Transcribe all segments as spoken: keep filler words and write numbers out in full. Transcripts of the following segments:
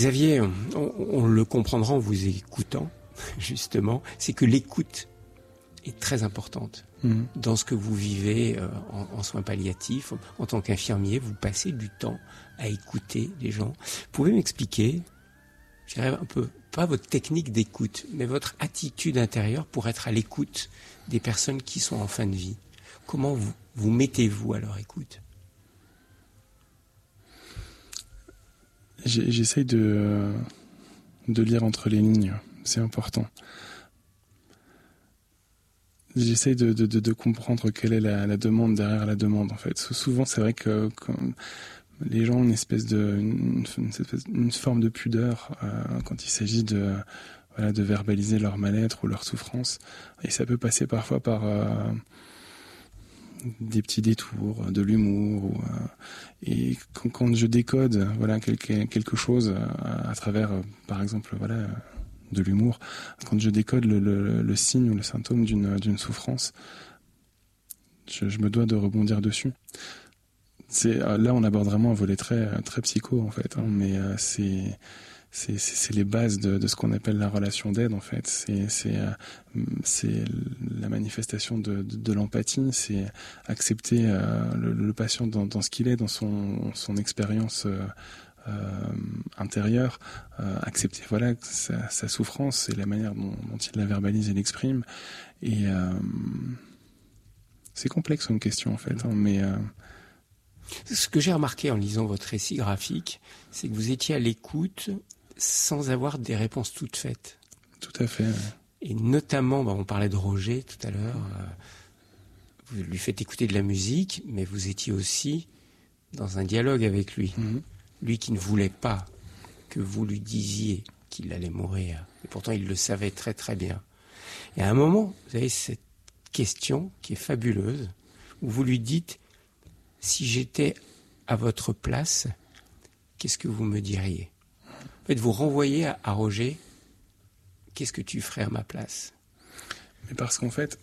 Xavier, on, on le comprendra en vous écoutant, justement, c'est que l'écoute est très importante. Mmh. Dans ce que vous vivez euh, en, en soins palliatifs, en tant qu'infirmier, vous passez du temps à écouter les gens. Vous pouvez m'expliquer, je dirais un peu, pas votre technique d'écoute, mais votre attitude intérieure pour être à l'écoute des personnes qui sont en fin de vie. Comment vous, vous mettez-vous à leur écoute ? J'essaye de, de lire entre les lignes, c'est important. J'essaye de, de, de, de comprendre quelle est la, la demande derrière la demande, en fait. Souvent, c'est vrai que quand les gens ont une espèce de, une, une, espèce, une forme de pudeur euh, quand il s'agit de, voilà, de verbaliser leur mal-être ou leur souffrance. Et ça peut passer parfois par euh, des petits détours, de l'humour. Ou, euh, et quand, quand je décode voilà, quelque, quelque chose à, à travers, euh, par exemple, voilà... de l'humour, quand je décode le, le, le signe ou le symptôme d'une, d'une souffrance, je, je me dois de rebondir dessus. C'est, là, on aborde vraiment un volet très, très psycho, en fait, hein, mais euh, c'est, c'est, c'est, c'est les bases de, de ce qu'on appelle la relation d'aide, en fait. C'est, c'est, euh, c'est la manifestation de, de, de l'empathie, c'est accepter euh, le, le patient dans, dans ce qu'il est, dans son, son expérience euh, Euh, intérieur, euh, accepter voilà sa, sa souffrance et la manière dont, dont il la verbalise et l'exprime. Et euh, c'est complexe comme question en fait, hein, mais euh... ce que j'ai remarqué en lisant votre récit graphique, c'est que vous étiez à l'écoute sans avoir des réponses toutes faites. Tout à fait. Ouais. Et notamment, bah, on parlait de Roger tout à l'heure. Euh, vous lui faites écouter de la musique, mais vous étiez aussi dans un dialogue avec lui. Mm-hmm. Lui qui ne voulait pas que vous lui disiez qu'il allait mourir. Et pourtant, il le savait très très bien. Et à un moment, vous avez cette question qui est fabuleuse, où vous lui dites, si j'étais à votre place, qu'est-ce que vous me diriez ? En fait, vous renvoyez à, à Roger, qu'est-ce que tu ferais à ma place ? Mais parce qu'en fait,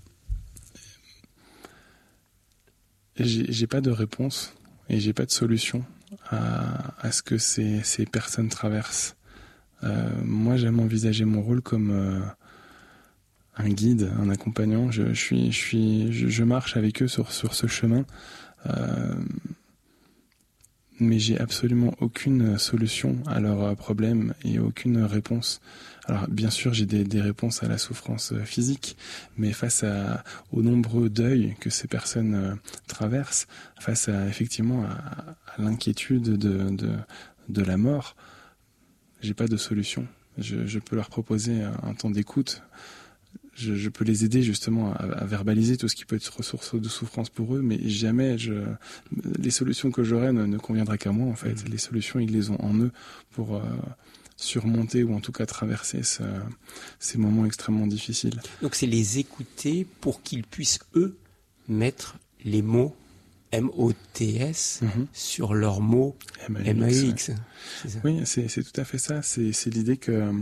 j'ai, j'ai pas de réponse et j'ai pas de solution à, à ce que ces, ces personnes traversent. Euh, moi, j'aime envisager mon rôle comme euh, un guide, un accompagnant. Je, je, suis, je, suis, je, je marche avec eux sur, sur ce chemin, euh, mais j'ai absolument aucune solution à leurs problèmes et aucune réponse. Alors, bien sûr, j'ai des, des réponses à la souffrance physique, mais face à, aux nombreux deuils que ces personnes euh, traversent, face à, effectivement, à, à l'inquiétude de, de, de la mort, j'ai pas de solution. Je, je peux leur proposer un, un temps d'écoute. Je, je peux les aider justement à, à verbaliser tout ce qui peut être source de souffrance pour eux, mais jamais je, les solutions que j'aurai ne, ne conviendraient qu'à moi, en fait. Mmh. Les solutions, ils les ont en eux pour... Euh, surmonter ou en tout cas traverser ce, ces moments extrêmement difficiles. Donc c'est les écouter pour qu'ils puissent eux mettre les mots M O T S mm-hmm. sur leurs mots M A X. C'est oui, c'est, c'est tout à fait ça. C'est, c'est l'idée que euh,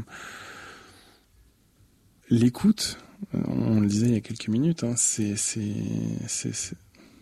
l'écoute, on le disait il y a quelques minutes, hein, c'est, c'est, c'est, c'est,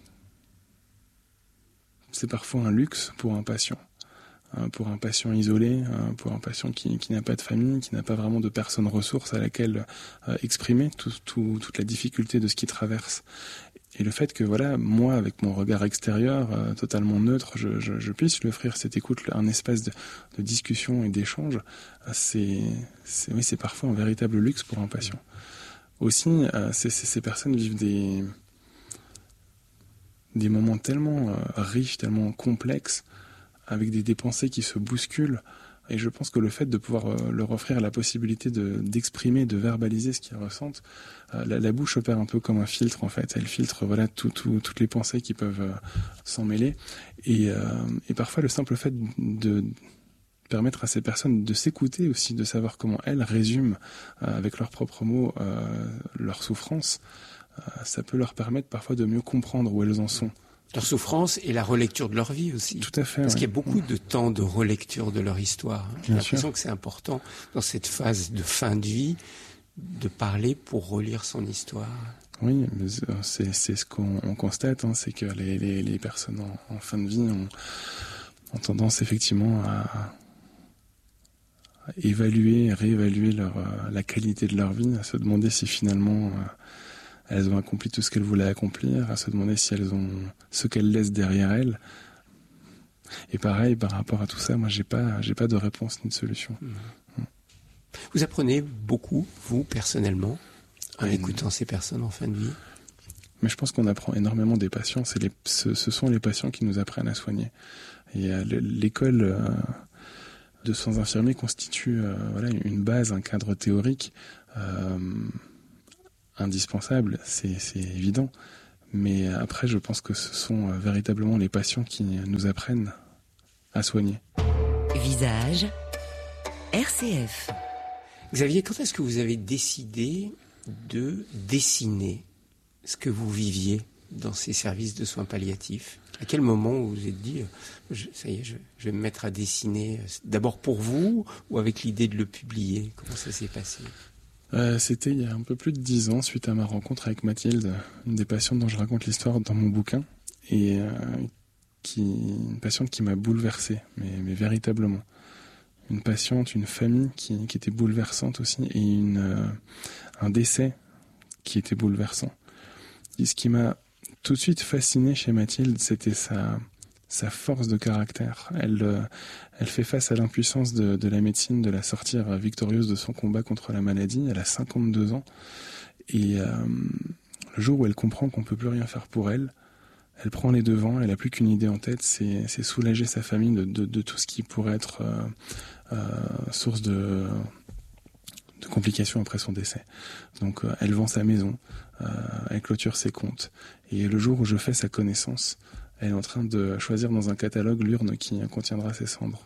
c'est parfois un luxe pour un patient. Pour un patient isolé, pour un patient qui, qui n'a pas de famille, qui n'a pas vraiment de personne ressource à laquelle euh, exprimer tout, tout, toute la difficulté de ce qu'il traverse. Et le fait que, voilà, moi, avec mon regard extérieur, euh, totalement neutre, je, je, je puisse lui offrir cette écoute, un espace de, de discussion et d'échange, c'est, c'est, oui, c'est parfois un véritable luxe pour un patient. Aussi, euh, c'est, c'est, ces personnes vivent des, des moments tellement euh, riches, tellement complexes, avec des, des pensées qui se bousculent. Et je pense que le fait de pouvoir euh, leur offrir la possibilité de, d'exprimer, de verbaliser ce qu'ils ressentent, euh, la, la bouche opère un peu comme un filtre, en fait. Elle filtre voilà, tout, tout, toutes les pensées qui peuvent euh, s'en mêler. Et, euh, et parfois, le simple fait de permettre à ces personnes de s'écouter aussi, de savoir comment elles résument, euh, avec leurs propres mots, euh, leur souffrance, euh, ça peut leur permettre parfois de mieux comprendre où elles en sont. Leur souffrance et la relecture de leur vie aussi. Tout à fait. Parce ouais. qu'il y a beaucoup de temps de relecture de leur histoire. J'ai Bien l'impression sûr. que c'est important, dans cette phase de fin de vie, de parler pour relire son histoire. Oui, c'est, c'est ce qu'on on constate, hein, c'est que les, les, les personnes en, en fin de vie ont, ont tendance effectivement à, évaluer, réévaluer leur, euh, la qualité de leur vie, à se demander si finalement euh, elles ont accompli tout ce qu'elles voulaient accomplir, à se demander si elles ont ce qu'elles laissent derrière elles. Et pareil, par rapport à tout ça, moi j'ai pas, j'ai pas de réponse ni de solution. Mmh. Vous apprenez beaucoup, vous, personnellement, en ouais, écoutant ces personnes en fin de vie? Mais je pense qu'on apprend énormément des patients. C'est les, ce, ce sont les patients qui nous apprennent à soigner. Et euh, l'école euh, de soins infirmiers constitue euh, voilà, une base, un cadre théorique euh, indispensable, c'est, c'est évident. Mais après, je pense que ce sont euh, véritablement les patients qui nous apprennent à soigner. Visage, R C F. Xavier, quand est-ce que vous avez décidé de dessiner ce que vous viviez dans ces services de soins palliatifs? À quel moment vous vous êtes dit, je, ça y est, je, je vais me mettre à dessiner, d'abord pour vous ou avec l'idée de le publier? Comment ça s'est passé? euh, C'était il y a un peu plus de dix ans, suite à ma rencontre avec Mathilde, une des patientes dont je raconte l'histoire dans mon bouquin, et euh, qui, une patiente qui m'a bouleversé, mais, mais véritablement. Une patiente, une famille qui, qui était bouleversante aussi, et une, euh, un décès qui était bouleversant. Et ce qui m'a tout de suite fasciné chez Mathilde, c'était sa, sa force de caractère. Elle, euh, elle fait face à l'impuissance de, de la médecine de la sortir victorieuse de son combat contre la maladie. Elle a cinquante-deux ans. Et euh, le jour où elle comprend qu'on ne peut plus rien faire pour elle, elle prend les devants. Elle n'a plus qu'une idée en tête, c'est, c'est soulager sa famille de, de, de tout ce qui pourrait être euh, euh, source de... de complications après son décès. Donc euh, elle vend sa maison, euh, elle clôture ses comptes. Et le jour où je fais sa connaissance, elle est en train de choisir dans un catalogue l'urne qui contiendra ses cendres.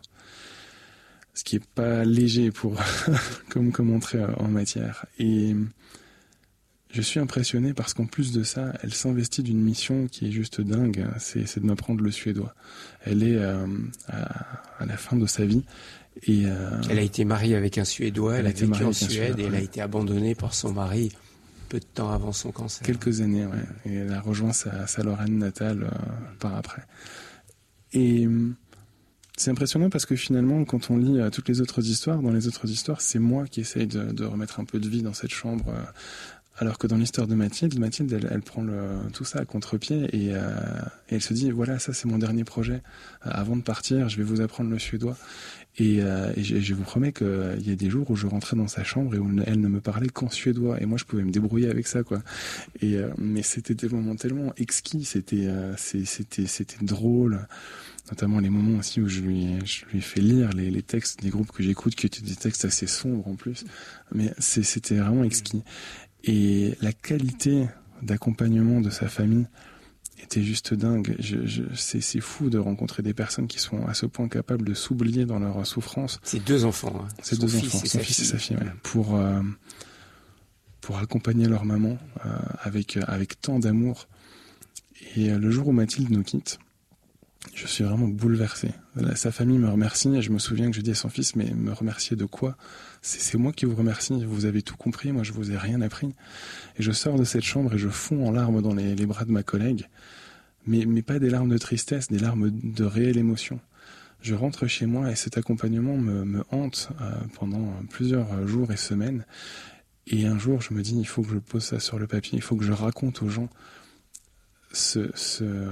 Ce qui est pas léger pour comme, comme entrer en matière. Et je suis impressionné parce qu'en plus de ça, elle s'investit d'une mission qui est juste dingue, c'est, c'est de m'apprendre le suédois. Elle est euh, à, à la fin de sa vie. Et euh, elle a été mariée avec un Suédois, elle, elle a vécu en Suède Suède, et ouais. Elle a été abandonnée par son mari peu de temps avant son cancer. Quelques années, ouais. Et elle a rejoint sa, sa Lorraine natale euh, par après. Et c'est impressionnant parce que finalement, quand on lit euh, toutes les autres histoires, dans les autres histoires, c'est moi qui essaye de, de remettre un peu de vie dans cette chambre. Euh, alors que dans l'histoire de Mathilde, Mathilde, elle, elle prend le, tout ça à contre-pied et, euh, et elle se dit, voilà, ça c'est mon dernier projet. Euh, avant de partir, je vais vous apprendre le suédois. Et, euh, et je, je vous promets qu'il euh, y a des jours où je rentrais dans sa chambre et où elle ne me parlait qu'en suédois. Et moi, je pouvais me débrouiller avec ça, quoi. Et, euh, mais c'était des moments tellement exquis, c'était, euh, c'est, c'était, c'était drôle. Notamment les moments aussi où je lui, je lui ai fait lire les, les textes des groupes que j'écoute, qui étaient des textes assez sombres en plus. Mais c'est, c'était vraiment exquis. Et la qualité d'accompagnement de sa famille était juste dingue. Je, je, c'est, c'est fou de rencontrer des personnes qui sont à ce point capables de s'oublier dans leur souffrance. C'est deux enfants. Hein. C'est deux enfants, son fils et sa fille, ouais, pour euh, pour accompagner leur maman euh, avec avec tant d'amour. Et euh, le jour où Mathilde nous quitte, je suis vraiment bouleversé. Sa famille me remercie et je me souviens que je dis à son fils, mais me remercier de quoi ? c'est, c'est moi qui vous remercie, vous avez tout compris, moi je vous ai rien appris. Et je sors de cette chambre et je fonds en larmes dans les, les bras de ma collègue, mais, mais pas des larmes de tristesse, des larmes de réelle émotion. Je rentre chez moi et cet accompagnement me, me hante euh, pendant plusieurs jours et semaines. Et un jour, je me dis, il faut que je pose ça sur le papier, il faut que je raconte aux gens ce... ce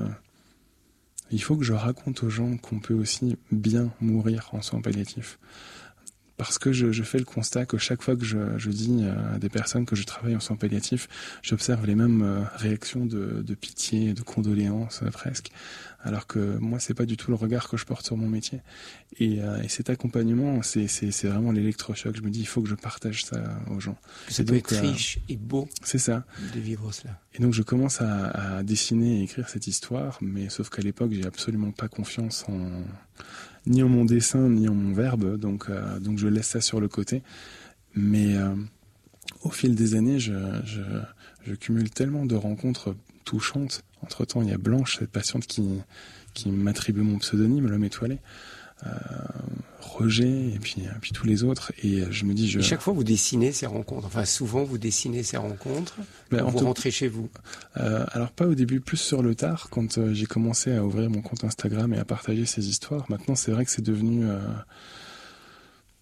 Il faut que je raconte aux gens qu'on peut aussi bien mourir en soins palliatifs. Parce que je, je fais le constat que chaque fois que je, je dis à des personnes que je travaille en soins palliatifs, j'observe les mêmes réactions de, de pitié, de condoléances presque. Alors que moi, c'est pas du tout le regard que je porte sur mon métier. Et, euh, et cet accompagnement, c'est, c'est, c'est vraiment l'électrochoc. Je me dis, il faut que je partage ça aux gens. Ça peut être riche et beau. C'est ça. De vivre cela. Et donc, je commence à, à dessiner et écrire cette histoire, mais sauf qu'à l'époque, j'ai absolument pas confiance en, ni en mon dessin, ni en mon verbe. Donc, euh, donc je laisse ça sur le côté. Mais euh, au fil des années, je, je, je cumule tellement de rencontres touchantes. Entre-temps, il y a Blanche, cette patiente qui, qui m'attribue mon pseudonyme, l'homme étoilé, euh, Roger, et puis, et puis tous les autres. Et je me dis... Je... Et chaque fois, vous dessinez ces rencontres. Enfin, souvent, vous dessinez ces rencontres ben, quand vous tout... rentrez chez vous. Euh, alors, pas au début, plus sur le tard, quand euh, j'ai commencé à ouvrir mon compte Instagram et à partager ces histoires. Maintenant, c'est vrai que c'est devenu... Euh...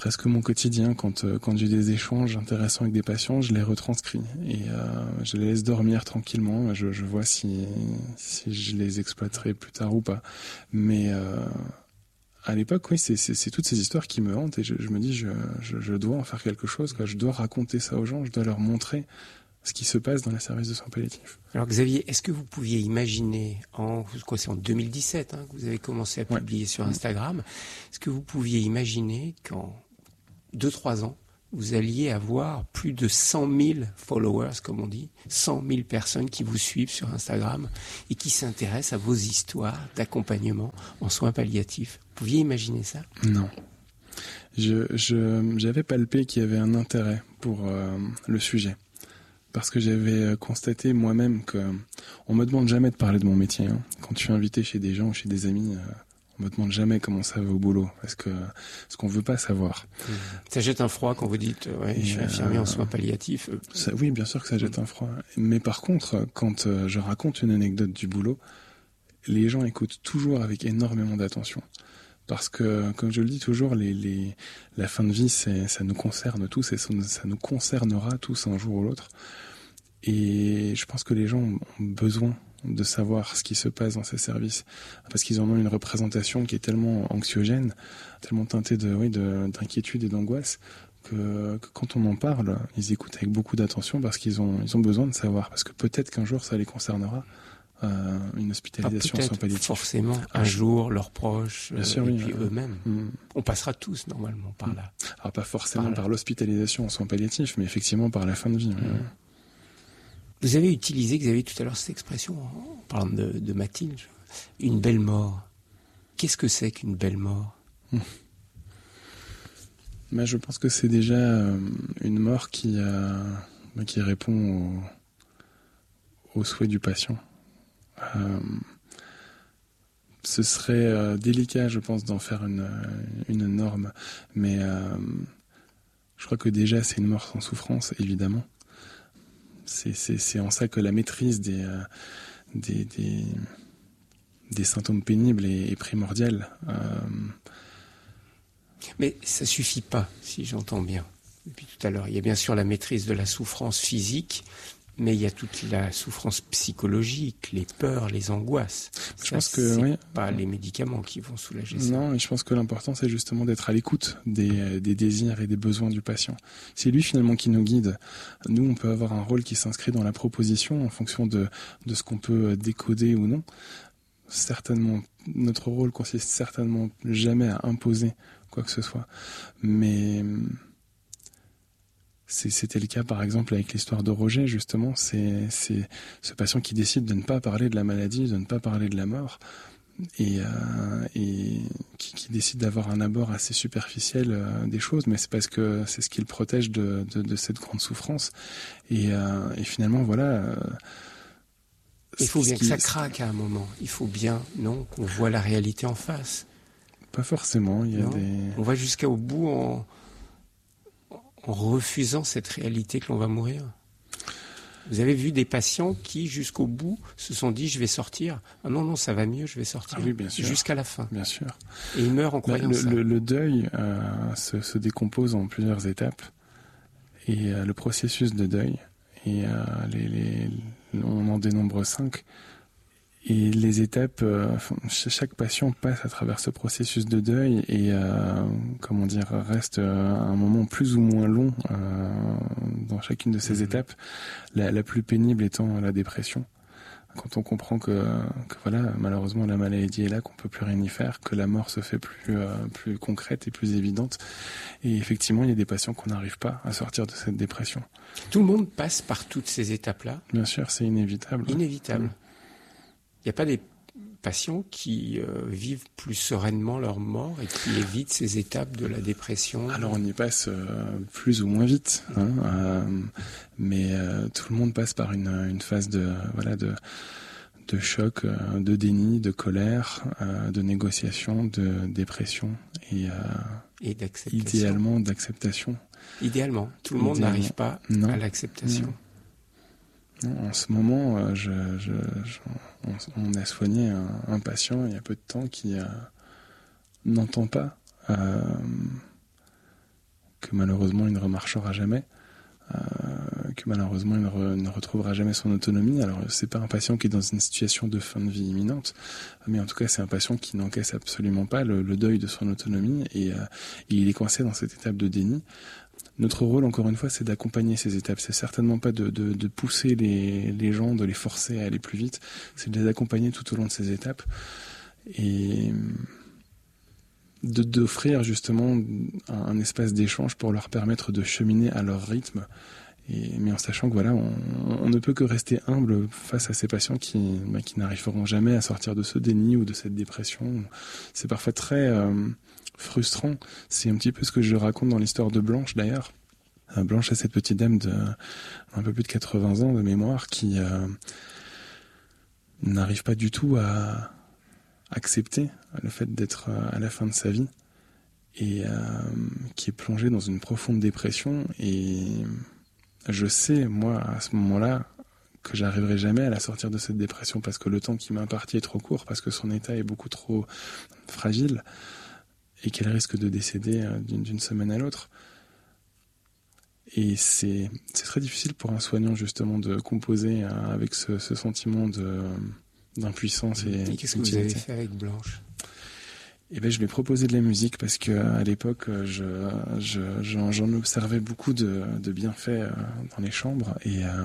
presque mon quotidien. Quand, euh, quand j'ai des échanges intéressants avec des patients, je les retranscris et euh, je les laisse dormir tranquillement. Je, je vois si, si je les exploiterai plus tard ou pas. Mais euh, à l'époque, oui, c'est, c'est, c'est toutes ces histoires qui me hantent et je, je me dis, je, je, je dois en faire quelque chose, quoi. Je dois raconter ça aux gens, je dois leur montrer ce qui se passe dans les services de soins palliatifs. Alors Xavier, est-ce que vous pouviez imaginer, en, quoi, c'est en deux mille dix-sept hein, que vous avez commencé à publier ouais. sur Instagram, est-ce que vous pouviez imaginer qu'en deux trois ans, vous alliez avoir plus de cent mille followers, comme on dit, cent mille personnes qui vous suivent sur Instagram et qui s'intéressent à vos histoires d'accompagnement en soins palliatifs? Vous pouviez imaginer ça? Non. Je, je, j'avais palpé qu'il y avait un intérêt pour euh, le sujet. Parce que j'avais constaté moi-même que on me demande jamais de parler de mon métier. Hein. Quand je suis invité chez des gens ou chez des amis, euh, on me demande jamais comment ça va au boulot, parce que ce qu'on veut pas savoir. Mmh. Ça jette un froid quand vous dites ouais, je suis infirmier euh, en soins palliatifs. Ça, oui, bien sûr que ça jette mmh. un froid. Mais par contre, quand euh, je raconte une anecdote du boulot, les gens écoutent toujours avec énormément d'attention. Parce que, comme je le dis toujours, les, les, la fin de vie, c'est, ça nous concerne tous et ça, ça nous concernera tous un jour ou l'autre. Et je pense que les gens ont besoin de savoir ce qui se passe dans ces services, parce qu'ils en ont une représentation qui est tellement anxiogène, tellement teintée de, oui, de, d'inquiétude et d'angoisse, que, que quand on en parle, ils écoutent avec beaucoup d'attention parce qu'ils ont, ils ont besoin de savoir, parce que peut-être qu'un jour ça les concernera. Euh, une hospitalisation ah, sans palliatif. Forcément, un jour, leurs proches, bien sûr, euh, et oui, puis euh, eux-mêmes. Mm. On passera tous, normalement, par là. Alors, pas forcément par, par l'hospitalisation en soins palliatifs, mais effectivement par la fin de vie. Mm. Mm. Vous avez utilisé, Xavier, tout à l'heure, cette expression, en parlant de, de Mathilde, une belle mort. Qu'est-ce que c'est qu'une belle mort? mm. Mais je pense que c'est déjà euh, une mort qui, euh, qui répond au, au souhait du patient. Euh, ce serait euh, délicat, je pense, d'en faire une, une norme, mais euh, je crois que déjà c'est une mort sans souffrance, évidemment. C'est, c'est, c'est en ça que la maîtrise des, euh, des, des, des symptômes pénibles est, est primordiale. Euh... Mais ça suffit pas, si j'entends bien. Depuis tout à l'heure, il y a bien sûr la maîtrise de la souffrance physique, mais il y a toute la souffrance psychologique, les peurs, les angoisses. Je ça, pense que c'est oui. pas les médicaments qui vont soulager ça. Non, et je pense que l'important, c'est justement d'être à l'écoute des, des désirs et des besoins du patient. C'est lui finalement qui nous guide. Nous, on peut avoir un rôle qui s'inscrit dans la proposition en fonction de, de ce qu'on peut décoder ou non. Certainement, notre rôle consiste certainement jamais à imposer quoi que ce soit. Mais c'était le cas, par exemple, avec l'histoire de Roger, justement. C'est, c'est ce patient qui décide de ne pas parler de la maladie, de ne pas parler de la mort, et, euh, et qui, qui décide d'avoir un abord assez superficiel euh, des choses, mais c'est parce que c'est ce qui le protège de, de, de cette grande souffrance. Et, euh, et finalement, voilà... Euh, il faut bien que ça craque à un moment. Il faut bien, non, qu'on voit la réalité en face. Pas forcément. Il y a des... On va jusqu'au bout en... en refusant cette réalité que l'on va mourir. Vous avez vu des patients qui, jusqu'au bout, se sont dit « je vais sortir ». Ah non, non, ça va mieux, je vais sortir. Ah oui, bien sûr. Jusqu'à la fin. Bien sûr. Et ils meurent en croyant le, ça. Le, le deuil euh, se, se décompose en plusieurs étapes. Et euh, le processus de deuil, et, euh, les, les, on en dénombre cinq. Et les étapes, euh, chaque patient passe à travers ce processus de deuil et, euh, comment dire, reste euh, un moment plus ou moins long euh, dans chacune de ces mmh. étapes. La, la plus pénible étant la dépression. Quand on comprend que, que voilà, malheureusement la maladie est là, qu'on peut plus rien y faire, que la mort se fait plus, euh, plus concrète et plus évidente. Et effectivement, il y a des patients qu'on n'arrive pas à sortir de cette dépression. Tout le monde passe par toutes ces étapes-là. Bien sûr, c'est inévitable. Inévitable. Mmh. Il n'y a pas des patients qui euh, vivent plus sereinement leur mort et qui évitent ces étapes de la dépression? Alors on y passe euh, plus ou moins vite, hein, euh, mais euh, tout le monde passe par une, une phase de, voilà, de, de choc, euh, de déni, de colère, euh, de négociation, de dépression et, euh, et d'acceptation. Idéalement d'acceptation. Idéalement, tout le monde Idéalement. n'arrive pas non. à l'acceptation. Non. Non, en ce moment, euh, je, je, je, on, on a soigné un, un patient il y a peu de temps qui euh, n'entend pas euh, que malheureusement il ne remarchera jamais, euh, que malheureusement il ne, re, ne retrouvera jamais son autonomie. Alors c'est pas un patient qui est dans une situation de fin de vie imminente, mais en tout cas c'est un patient qui n'encaisse absolument pas le, le deuil de son autonomie et, euh, et il est coincé dans cette étape de déni. Notre rôle, encore une fois, c'est d'accompagner ces étapes. C'est certainement pas de, de, de pousser les, les gens, de les forcer à aller plus vite. C'est de les accompagner tout au long de ces étapes et de, d'offrir justement un, un espace d'échange pour leur permettre de cheminer à leur rythme. Et, mais en sachant que voilà, on, on ne peut que rester humble face à ces patients qui, bah, qui n'arriveront jamais à sortir de ce déni ou de cette dépression. C'est parfois très euh, frustrant. C'est un petit peu ce que je raconte dans l'histoire de Blanche d'ailleurs. Euh, Blanche est cette petite dame de un peu plus de quatre-vingts ans de mémoire qui euh, n'arrive pas du tout à accepter le fait d'être à la fin de sa vie et euh, qui est plongée dans une profonde dépression. Et je sais, moi, à ce moment-là, que j'arriverai jamais à la sortir de cette dépression parce que le temps qui m'est imparti est trop court, parce que son état est beaucoup trop fragile et qu'elle risque de décéder d'une, d'une semaine à l'autre. Et c'est, c'est très difficile pour un soignant, justement, de composer avec ce, ce sentiment de, d'impuissance. Et, et qu'est-ce que vous avez fait avec Blanche ? Eh ben, je lui ai proposé de la musique parce que à l'époque, je, je, j'en, j'en observais beaucoup de, de bienfaits dans les chambres. Et, euh,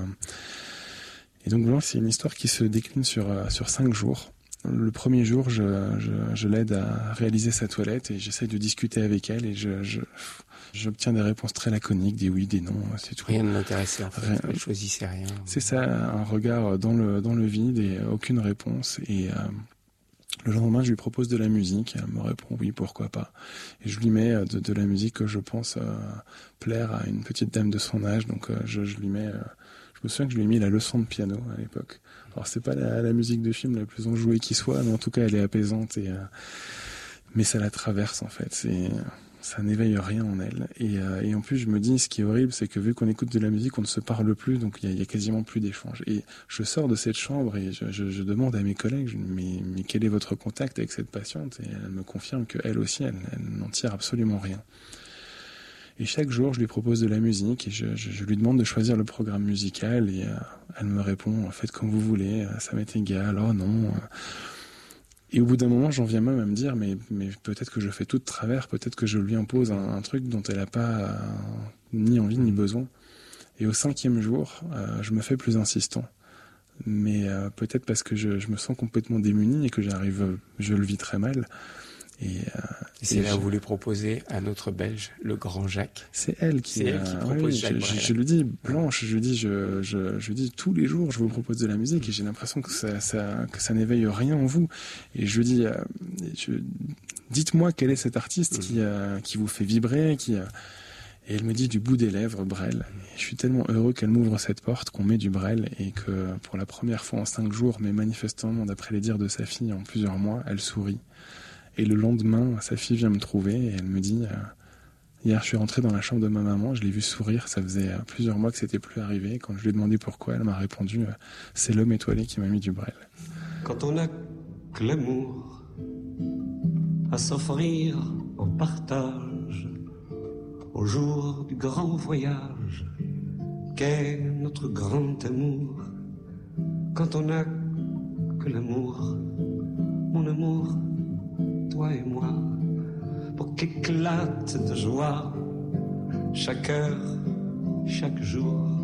et donc, Blanche, c'est une histoire qui se décline sur, sur cinq jours. Le premier jour, je, je, je l'aide à réaliser sa toilette et j'essaie de discuter avec elle et je, je, j'obtiens des réponses très laconiques, des oui, des non, c'est tout. Rien ne m'intéressait en fait, elle choisissait rien. C'est ça, un regard dans le, dans le vide et aucune réponse. Et... Euh, Le lendemain, je lui propose de la musique. Elle me répond oui, pourquoi pas. Et je lui mets de, de la musique que je pense euh, plaire à une petite dame de son âge. Donc, euh, je, je lui mets. Euh, je me souviens que je lui ai mis la leçon de piano à l'époque. Alors, c'est pas la, la musique de film la plus enjouée qui soit, mais en tout cas, elle est apaisante. Et, euh, mais ça la traverse en fait. C'est ça n'éveille rien en elle. Et, euh, et en plus, je me dis, ce qui est horrible, c'est que vu qu'on écoute de la musique, on ne se parle plus, donc il y, y a quasiment plus d'échange. Et je sors de cette chambre et je, je, je demande à mes collègues, je, mais, mais quel est votre contact avec cette patiente ? Et elle me confirme qu'elle aussi, elle, elle n'en tire absolument rien. Et chaque jour, je lui propose de la musique et je, je, je lui demande de choisir le programme musical et euh, elle me répond, faites comme vous voulez, ça m'est égal, oh non... Et au bout d'un moment, j'en viens même à me dire, mais, mais peut-être que je fais tout de travers, peut-être que je lui impose un, un truc dont elle n'a pas euh, ni envie ni besoin. Et au cinquième jour, euh, je me fais plus insistant. Mais euh, peut-être parce que je, je me sens complètement démuni et que j'arrive, je le vis très mal. Et, euh, et c'est et là je... où vous lui proposez à notre Belge, le grand Jacques. C'est elle qui, c'est elle qui propose oui, Jacques. Je, je, je lui dis, Blanche, je lui dis, je, je, je dis tous les jours, je vous propose de la musique et j'ai l'impression que ça, ça, que ça n'éveille rien en vous. Et je lui dis, euh, je, dites-moi quel est cet artiste mmh. qui, euh, qui vous fait vibrer, qui. Euh, et elle me dit du bout des lèvres, Brel. Et je suis tellement heureux qu'elle m'ouvre cette porte, qu'on met du Brel et que pour la première fois en cinq jours, mais manifestement, d'après les dires de sa fille, en plusieurs mois, elle sourit. Et le lendemain, sa fille vient me trouver et elle me dit euh, hier, je suis rentré dans la chambre de ma maman, je l'ai vue sourire, ça faisait euh, plusieurs mois que c'était plus arrivé. Quand je lui ai demandé pourquoi, elle m'a répondu euh, c'est l'homme étoilé qui m'a mis du Brel. Quand on a que l'amour à s'offrir en partage au jour du grand voyage qu'est notre grand amour, quand on a que l'amour, mon amour, toi et moi, pour qu'éclate de joie chaque heure, chaque jour.